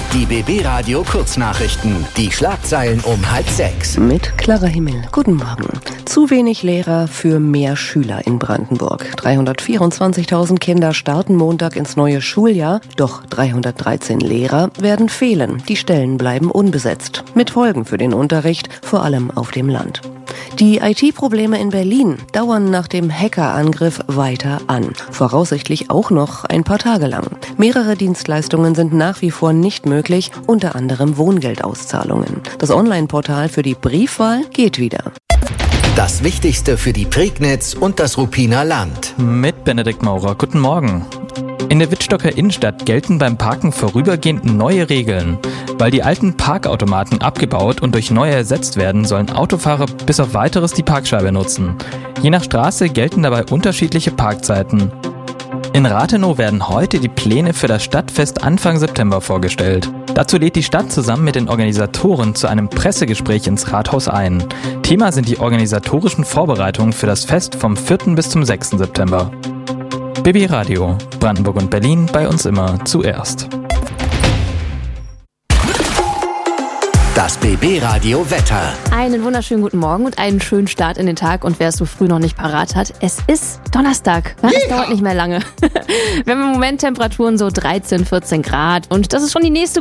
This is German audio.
Die BB Radio Kurznachrichten. Die Schlagzeilen um 5:30. Mit Clara Himmel. Guten Morgen. Zu wenig Lehrer für mehr Schüler in Brandenburg. 324.000 Kinder starten Montag ins neue Schuljahr. Doch 313 Lehrer werden fehlen. Die Stellen bleiben unbesetzt. Mit Folgen für den Unterricht, vor allem auf dem Land. Die IT-Probleme in Berlin dauern nach dem Hackerangriff weiter an. Voraussichtlich auch noch ein paar Tage lang. Mehrere Dienstleistungen sind nach wie vor nicht möglich, unter anderem Wohngeldauszahlungen. Das Online-Portal für die Briefwahl geht wieder. Das Wichtigste für die Prignitz und das Ruppiner Land. Mit Benedikt Maurer. Guten Morgen. In der Wittstocker Innenstadt gelten beim Parken vorübergehend neue Regeln. Weil die alten Parkautomaten abgebaut und durch neue ersetzt werden, sollen Autofahrer bis auf Weiteres die Parkscheibe nutzen. Je nach Straße gelten dabei unterschiedliche Parkzeiten. In Rathenow werden heute die Pläne für das Stadtfest Anfang September vorgestellt. Dazu lädt die Stadt zusammen mit den Organisatoren zu einem Pressegespräch ins Rathaus ein. Thema sind die organisatorischen Vorbereitungen für das Fest vom 4. bis zum 6. September. BB Radio, Brandenburg und Berlin, bei uns immer zuerst. Das BB Radio Wetter. Einen wunderschönen guten Morgen und einen schönen Start in den Tag. Und wer es so früh noch nicht parat hat, es ist Donnerstag. Ja, es dauert nicht mehr lange. Wir haben im Moment Temperaturen so 13, 14 Grad. Und das ist schon die nächste